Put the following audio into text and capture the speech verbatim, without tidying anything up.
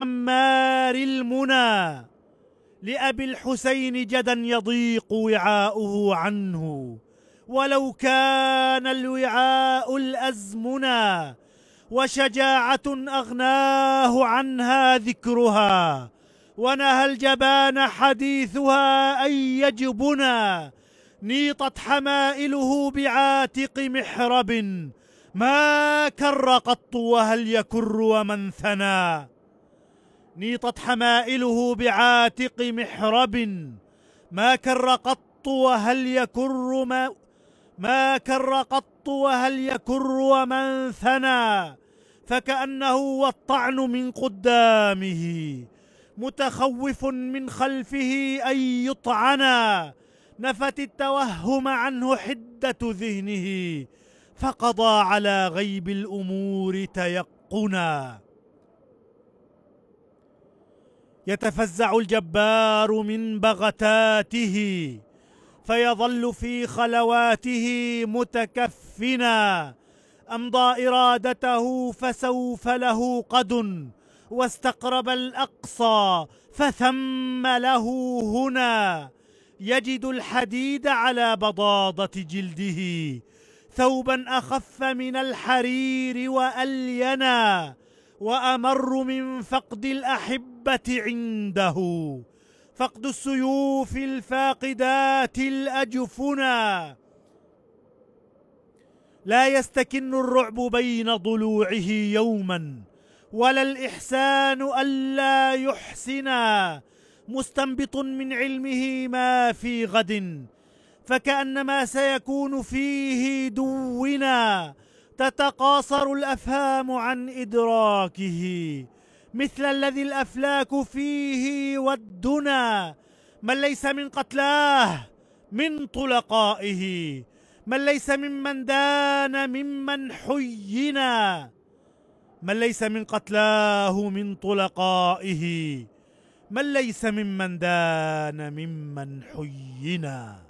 عمار المنى لأبي الحسين جدا يضيق وعاؤه عنه، ولو كان الوعاء الأزمنى، وشجاعة أغناه عنها ذكرها، ونهى الجبان حديثها أن يجبنا. نيطت حمائله بعاتق محرب، ما كر قط وهل يكر ومن ثنى. نيطت حمائله بعاتق محرب، ما كر قط وهل يكر ما, ما كر قط وهل يكر ومن ثنى. فكأنه والطعن من قدامه، متخوف من خلفه أن يطعنا. نفت التوهم عنه حدة ذهنه، فقضى على غيب الأمور تيقنا. يتفزع الجبار من بغتاته، فيظل في خلواته متكفنا. أمضى إرادته فسوف له قد، واستقرب الأقصى فثم له هنا. يجد الحديد على بضاضة جلده، ثوبا أخف من الحرير وألينا. وأمر من فقد الأحبة عنده، فقد السيوف الفاقدات الأجفنا. لا يستكن الرعب بين ضلوعه يوما، ولا الإحسان ألا يحسنا. مستنبط من علمه ما في غد، فكأن ما سيكون فيه دونا. تتقاصر الأفهام عن إدراكه، مثل الذي الأفلاك فيه والدنا. من ليس من قتلاه من طلقائه، من ليس ممن دان ممن حينا. من ليس من قتلاه من طلقائه، من ليس ممن دان ممن حينا.